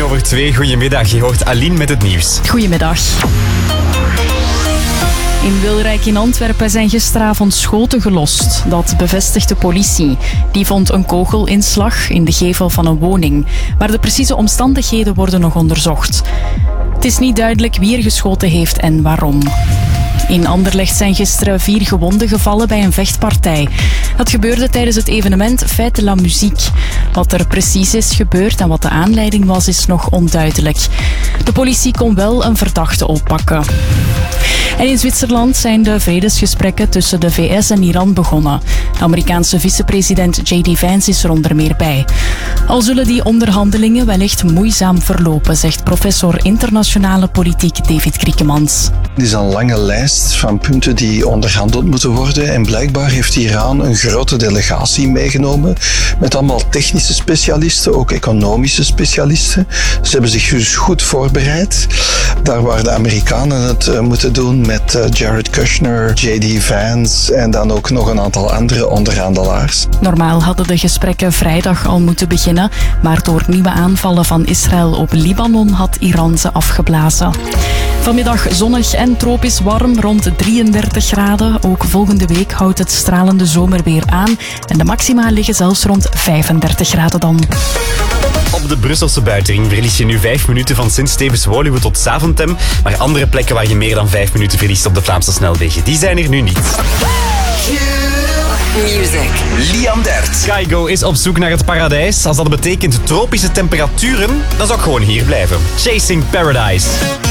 2:10. Goedemiddag, je hoort Aline met het nieuws. Goedemiddag. In Wilrijk in Antwerpen zijn gisteravond schoten gelost. Dat bevestigt de politie. Die vond een kogelinslag in de gevel van een woning. Maar de precieze omstandigheden worden nog onderzocht. Het is niet duidelijk wie er geschoten heeft en waarom. In Anderlecht zijn gisteren 4 gewonden gevallen bij een vechtpartij. Dat gebeurde tijdens het evenement Fête de la Musique. Wat er precies is gebeurd en wat de aanleiding was, is nog onduidelijk. De politie kon wel een verdachte oppakken. En in Zwitserland zijn de vredesgesprekken tussen de VS en Iran begonnen. De Amerikaanse vicepresident J.D. Vance is er onder meer bij. Al zullen die onderhandelingen wellicht moeizaam verlopen, zegt professor internationale politiek David Kriekemans. Het is een lange lijst van punten die onderhandeld moeten worden. En blijkbaar heeft Iran een grote delegatie meegenomen met allemaal technische specialisten, ook economische specialisten. Ze hebben zich dus goed voorbereid. Daar waar de Amerikanen het moeten doen met Jared Kushner, J.D. Vance en dan ook nog een aantal andere onderhandelaars. Normaal hadden de gesprekken vrijdag al moeten beginnen, maar door nieuwe aanvallen van Israël op Libanon had Iran ze afgeblazen. Vanmiddag zonnig en tropisch warm, rond 33 graden. Ook volgende week houdt het stralende zomerweer aan. En de maxima liggen zelfs rond 35 graden dan. Op de Brusselse buitenring verlies je nu 5 minuten van Sint-Stevens-Woluwe tot Zaventem. Maar andere plekken waar je meer dan 5 minuten verliest op de Vlaamse snelwegen, die zijn er nu niet. Music. Liam Dert. Kygo is op zoek naar het paradijs. Als dat betekent tropische temperaturen, dan zou ik gewoon hier blijven. Chasing Paradise.